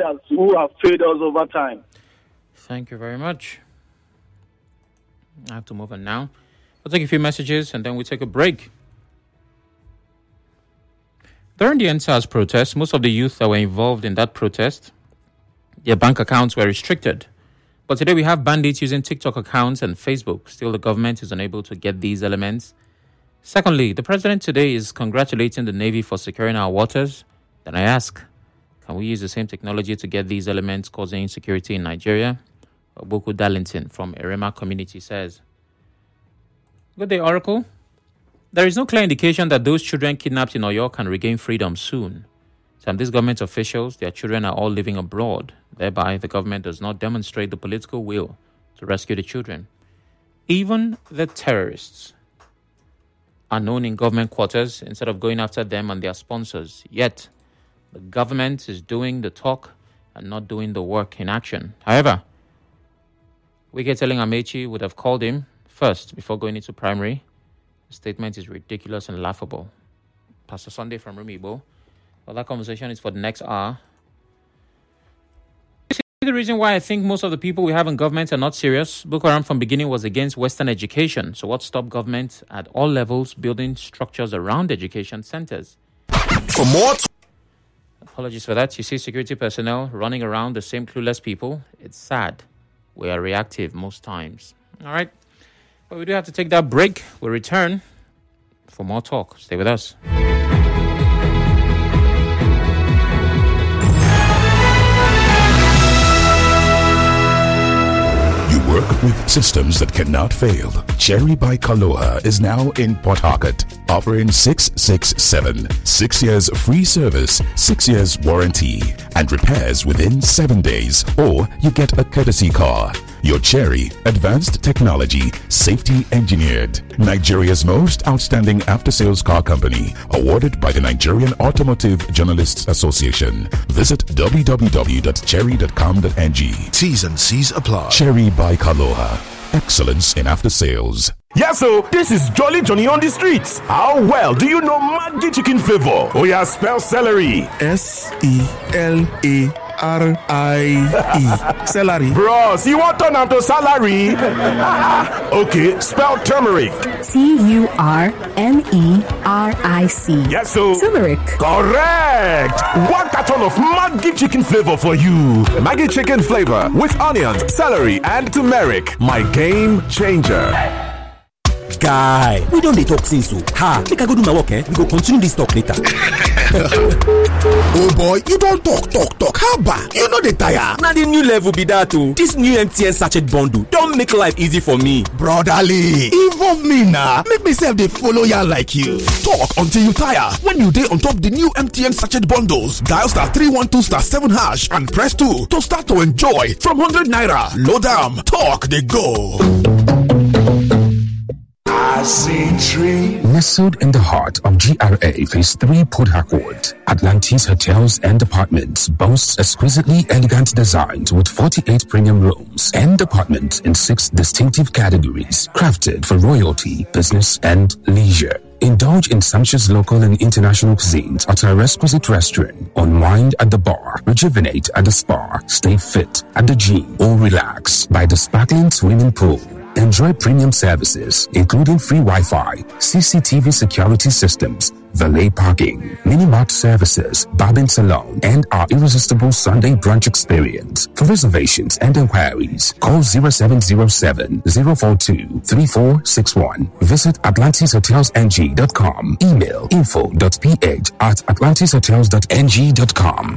leaders who have failed us over time. Thank you very much. I have to move on now. We'll take a few messages and then we'll take a break. During the NSAS protest, most of the youth that were involved in that protest, their bank accounts were restricted. But today we have bandits using TikTok accounts and Facebook. Still, the government is unable to get these elements. Secondly, the president today is congratulating the Navy for securing our waters. Then I ask, can we use the same technology to get these elements causing insecurity in Nigeria? Boku Darlington from Erema Community says, good day, Oracle. There is no clear indication that those children kidnapped in Oyo can regain freedom soon. Some of these government officials, their children are all living abroad. Thereby, the government does not demonstrate the political will to rescue the children. Even the terrorists are known in government quarters instead of going after them and their sponsors. Yet, the government is doing the talk and not doing the work in action. However, Wike telling Amechi would have called him first before going into primary. The statement is ridiculous and laughable. Pastor Sunday from Rumibo. Well, that conversation is for the next hour. The reason why I think most of the people we have in government are not serious. Boko Haram from beginning was against Western education. So what stopped government at all levels building structures around education centers? For more... Apologies for that. You see security personnel running around the same clueless people. It's sad. We are reactive most times. All right. But we do have to take that break. We'll return for more talk. Stay with us. Work with systems that cannot fail. Cherry by Kaloha is now in Port Harcourt, offering 667. 6 years free service, 6 years warranty, and repairs within 7 days, or you get a courtesy car. Your Cherry, advanced technology, safety engineered. Nigeria's most outstanding after-sales car company, awarded by the Nigerian Automotive Journalists Association. Visit www.cherry.com.ng. T's and C's apply. Cherry by Kaloha. Excellence in after-sales. Yes, so this is Jolly Johnny on the streets. How well do you know Maggi chicken flavor? Oh yeah, spell celery. S-E-L-A R-I-E. Celery. Bros, you want turn to salary? Okay, spell turmeric. T-U-R-M-E-R-I-C. Yes, so turmeric. Correct. 1 carton of Maggi chicken flavor for you. Maggi chicken flavor with onions, celery, and turmeric. My game changer. Guy, we don't dey talk since so. Make I go do my work, we go continue this talk later. Oh boy, you don't talk. How about? You know the tire. Now the new level be that too. This new MTN sachet bundle don't make life easy for me. Brotherly, involve me now. Make myself dey follow ya like you. Talk until you tire. When you dey on top the new MTN sachet bundles, dial *312*7# and press 2 to start to enjoy from 100 naira. Load am, talk they go. I see trees. Nestled in the heart of GRA Phase 3 Port Harcourt, Atlantis Hotels and Apartments boasts exquisitely elegant designs with 48 premium rooms and apartments in 6 distinctive categories, crafted for royalty, business, and leisure. Indulge in sumptuous local and international cuisines at our exquisite restaurant, unwind at the bar, rejuvenate at the spa, stay fit at the gym, or relax by the sparkling swimming pool. Enjoy premium services, including free Wi-Fi, CCTV security systems, valet parking, mini-mart services, barbing salon, and our irresistible Sunday brunch experience. For reservations and inquiries, call 0707-042-3461. Visit AtlantisHotelsNG.com. Email info.ph@AtlantisHotels.ng.com.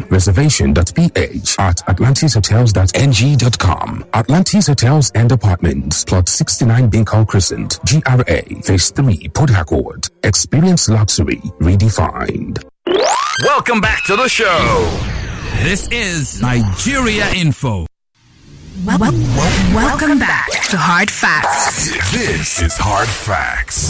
Reservation.ph@AtlantisHotels.ng.com. Atlantis Hotels and Apartments, Plot 69 Binkall Crescent, GRA, Phase 3, Port Harcourt. Experience luxury redefined. Welcome back to the show. This is Nigeria Info. Welcome back to Hard Facts. This is Hard Facts.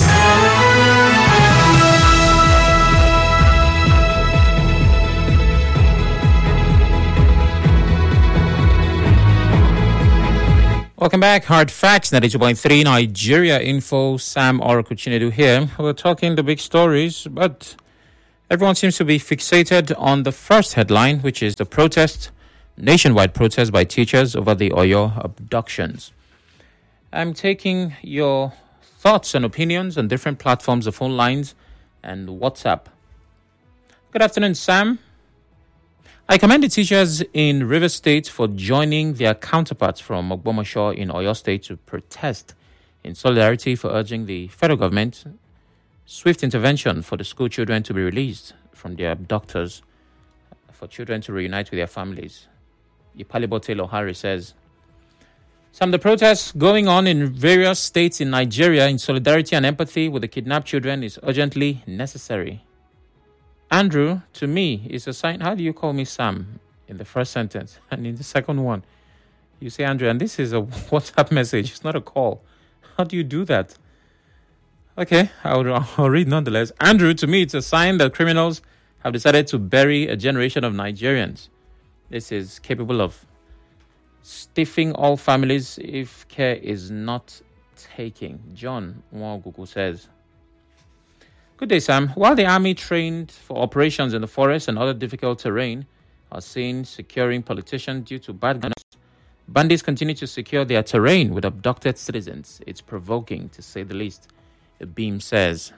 Welcome back. Hard Facts, 92.3 Nigeria Info. Sam Oracle Chinedu here. We're talking the big stories, but everyone seems to be fixated on the first headline, which is the protest Nationwide protest by teachers over the Oyo abductions. I'm taking your thoughts and opinions on different platforms, the phone lines and WhatsApp. Good afternoon, Sam. I commend the teachers in River State for joining their counterparts from Ogbomoso in Oyo State to protest in solidarity for urging the federal government swift intervention for the school children to be released from their abductors, for children to reunite with their families. Ipalibote Lohari says, Sam, the protests going on in various states in Nigeria in solidarity and empathy with the kidnapped children is urgently necessary. Andrew, to me, is a sign. How do you call me Sam in the first sentence? And in the second one, you say Andrew, and this is a WhatsApp message. It's not a call. How do you do that? Okay, I'll read nonetheless. Andrew, to me, it's a sign that criminals have decided to bury a generation of Nigerians. This is capable of stiffing all families if care is not taken. John Nwagugu says, Good day, Sam. While the army trained for operations in the forest and other difficult terrain are seen securing politicians due to bad guns, bandits continue to secure their terrain with abducted citizens. It's provoking, to say the least. The Beam says,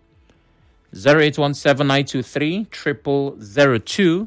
0817-923-0002,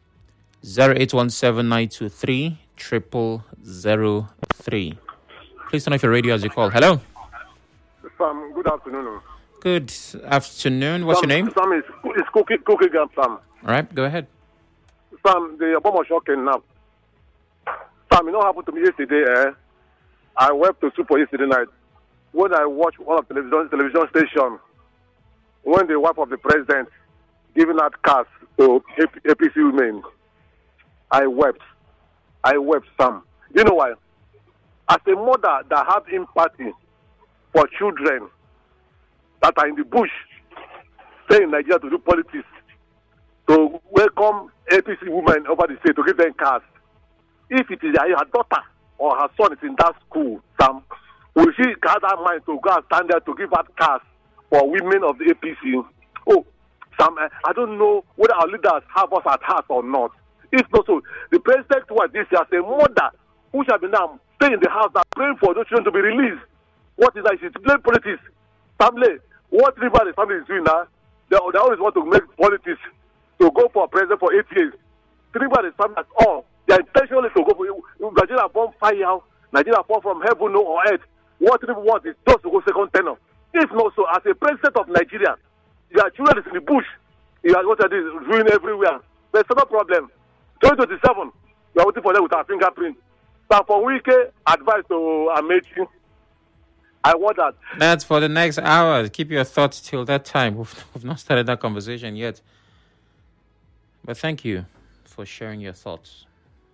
0817-923-0003. Please turn off your radio as you call. Hello. Sam, good afternoon. Good afternoon. What's your name? Sam, it's Cookie Gam, Sam. All right, go ahead. Sam, the Ogbomoso kidnap. Sam, you know what happened to me yesterday? I wept to super yesterday night when I watched one of the television station when the wife of the president giving out cars to APC women. I wept, Sam. You know why? As a mother that have empathy for children that are in the bush, stay in Nigeria to do politics, to welcome APC women over the state, to give them cars. If it is her daughter or her son is in that school, Sam, will she have that mind to go and stand there to give out cars for women of the APC? Oh, Sam, I don't know whether our leaders have us at heart or not. If not so, the president was this year as a mother who shall be now stay in the house and praying for those children to be released. What is that? She's playing politics. Family, what the family is doing now, they always want to make politics to go for president for 8 years. Everybody's family at all. They are intentionally to go for Nigeria born fire, Nigeria born from heaven or earth. What people want is just to go second tenor. If not so, as a president of Nigeria, your children is in the bush. You are what it is doing everywhere. There's no problem. 2027, we are waiting for them with our fingerprint. But for Wike, advice to Amechi, I want that. That's for the next hour. Keep your thoughts till that time. We've not started that conversation yet. But thank you for sharing your thoughts.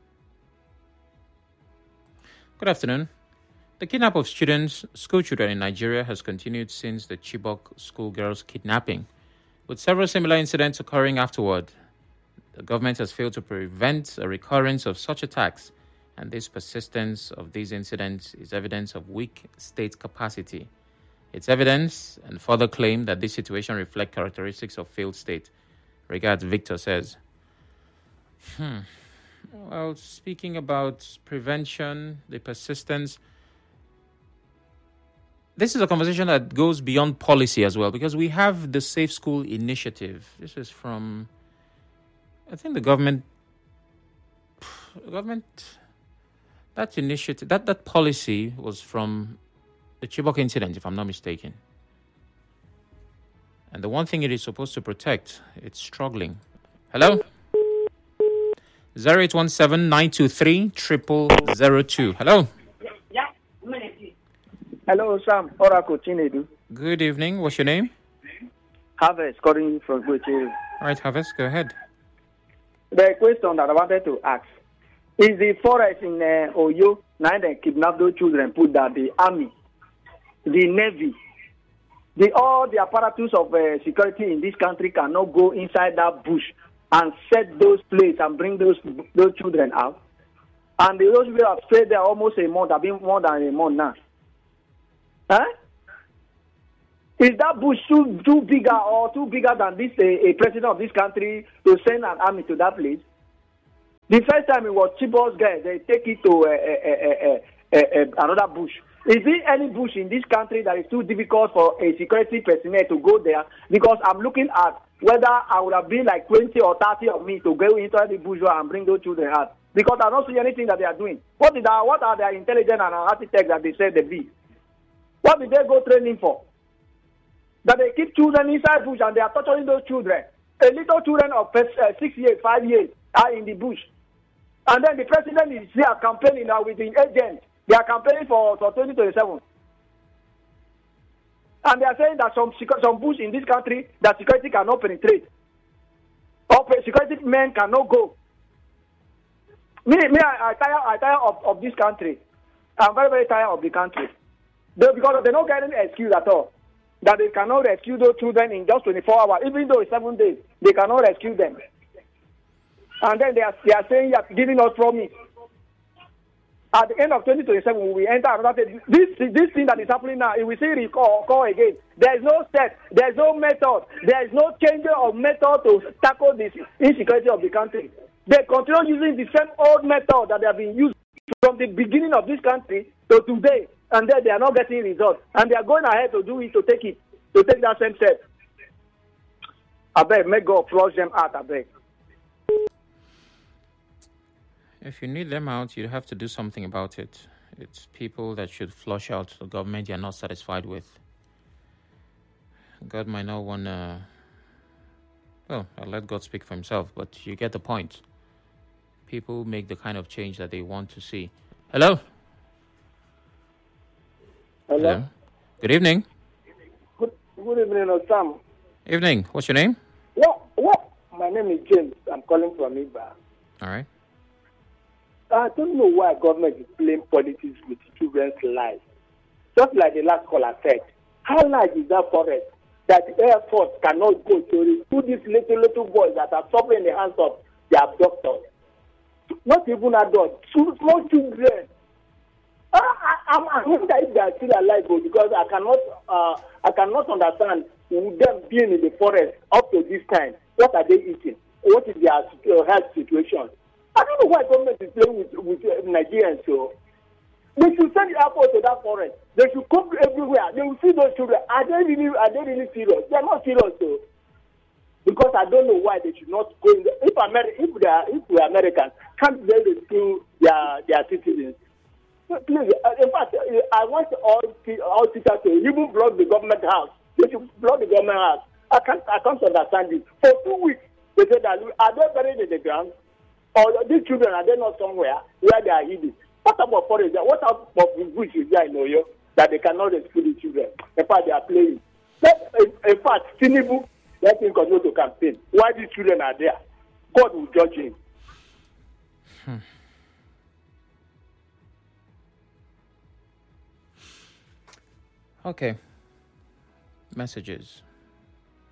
Good afternoon. The kidnap of school children in Nigeria has continued since the Chibok schoolgirls' kidnapping, with several similar incidents occurring afterward. The government has failed to prevent a recurrence of such attacks, and this persistence of these incidents is evidence of weak state capacity. It's evidence and further claim that this situation reflects characteristics of failed state. Regards, Victor says. Well, speaking about prevention, the persistence, this is a conversation that goes beyond policy as well, because we have the Safe School Initiative. This is from, I think, the government, that initiative, that policy was from the Chibok incident, if I'm not mistaken. And the one thing it is supposed to protect, it's struggling. Hello? 0817-923-0002. Hello? Hello, Sam. Oracle Chinedu. Good evening. What's your name? Harvest, calling from Gucci. All right, Harvest, go ahead. The question that I wanted to ask, is the forest in Oyo, now they kidnap those children, put that the army, the navy, all the apparatus of security in this country cannot go inside that bush and set those plates and bring those children out? And those people have stayed there almost a month, have been more than a month now. Huh? Is that bush too bigger or too bigger than this a president of this country to send an army to that place? The first time it was Chibok's guy, they take it to another bush. Is there any bush in this country that is too difficult for a security personnel to go there? Because I'm looking at whether I would have been like 20 or 30 of me to go into the bush and bring those children out. Because I don't see anything that they are doing. What are their intelligence and architects that they said they be? What did they go training for? That they keep children inside bush and they are torturing those children. A little children of 6 years, 5 years are in the bush. And then the president is here campaigning now with the agents. They are campaigning for 2027. And they are saying that some bush in this country that security cannot penetrate. Or security men cannot go. I tire of this country. I'm very, very tired of the country. Because they're not getting an excuse at all. That they cannot rescue those children in just 24 hours. Even though it's 7 days, they cannot rescue them. And then they are saying, giving us promise. At the end of 2027, we will enter another thing. This thing that is happening now, if we see recall again, there is no step, there is no method, there is no change of method to tackle this insecurity of the country. They continue using the same old method that they have been using from the beginning of this country to today, and then they are not getting results. And they are going ahead to do it, to take that same step. I beg, may God flush them out, I beg. If you need them out, you have to do something about it. It's people that should flush out the government you're not satisfied with. God might not want to... Well, I'll let God speak for himself, but you get the point. People make the kind of change that they want to see. Hello? Hello? Good evening. Good evening, Sam. Evening. What's your name? What? My name is James. I'm calling from Iba. All right. I don't know why government is playing politics with children's lives. Just like the last caller said, how large is that forest that the Air Force cannot go to rescue these little boys that are suffering in the hands of their abductors? Not even adults, small children. I wonder if they are still alive, because I cannot understand them being in the forest up to this time. What are they eating? What is their health situation? I don't know why government is playing with Nigerians. So they should send the airport to that forest. They should come everywhere. They will see those children. Are they really serious? They are not serious, though. Because I don't know why they should not go in. If we are Americans, can't they rescue their citizens? Please, in fact, I want all teachers to even block the government house. They should block the government house. I can't understand it. For 2 weeks, they said that are they buried in the ground? Or these children, are they not somewhere where they are hidden? What about forest? What about bush is there in Oyo that they cannot rescue the children? In fact, they are playing. In fact, Tinubu, let him continue to campaign. Why these children are there? God will judge him. Okay. Messages.